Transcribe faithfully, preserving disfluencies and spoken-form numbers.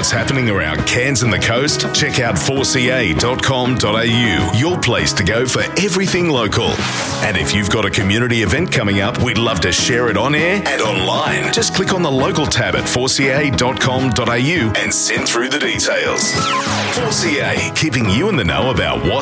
what's happening around Cairns and the coast? Check out four c a dot com dot a u, your place to go for everything local. And if you've got a community event coming up, we'd love to share it on air and online. Just click on the local tab at four c a dot com dot a u and send through the details. four C A, keeping you in the know about what's